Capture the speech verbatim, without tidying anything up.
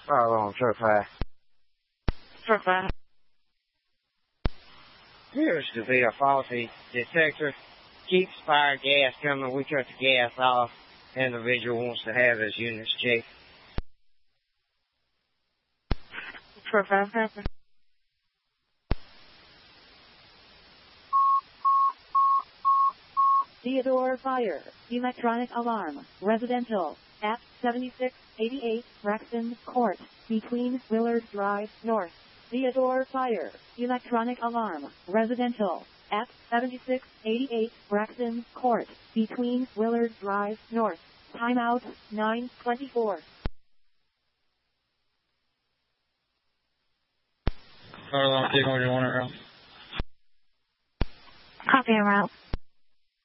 Fire alarm, truck fire. Truck fire. Appears to be a faulty detector. Keeps fire gas coming. We cut the gas off. Individual wants to have his units checked. Truck fire. Theodore Fire, electronic alarm, residential, at seventy-six eighty-eight Braxton Court, between Willard Drive North. Theodore Fire, electronic alarm, residential, at seventy-six eighty-eight Braxton Court, between Willard Drive North. Timeout, nine twenty-four. Fire alarm, take on your one route. Copy en route.